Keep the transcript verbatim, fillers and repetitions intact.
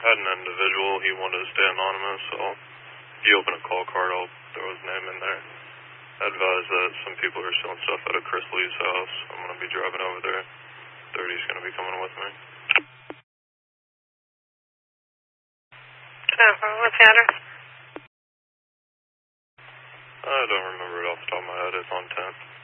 had an individual. He wanted to stay anonymous, so if you open a call card, I'll throw his name in there. I advise that some people are selling stuff at a Chris Lee's house. I'm going to be driving over there. thirty's going to be coming with me. Uh, what's the address? I don't remember it off the top of my head. It's on tenth.